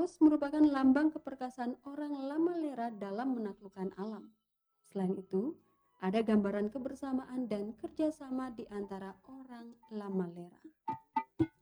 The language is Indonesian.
Paus merupakan lambang keperkasaan orang Lamalera dalam menaklukkan alam. Selain itu, ada gambaran kebersamaan dan kerjasama di antara orang Lamalera.